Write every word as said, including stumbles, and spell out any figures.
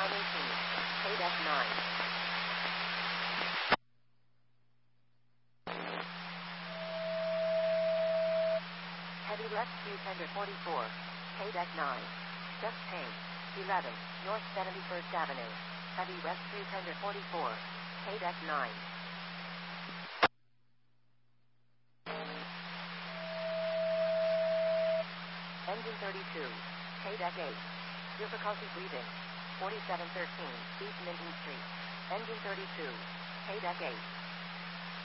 nine eighteen. K-Deck nine. Heavy Rescue Tender forty-four. K-Deck nine. Just paint. eleven. North seventy-first Avenue. Heavy Rescue Tender forty-four. K-Deck nine. Engine thirty-two. K-Deck eight. Difficulty breathing. forty-seven thirteen East Minton Street. Engine thirty-two. K-Deck eight.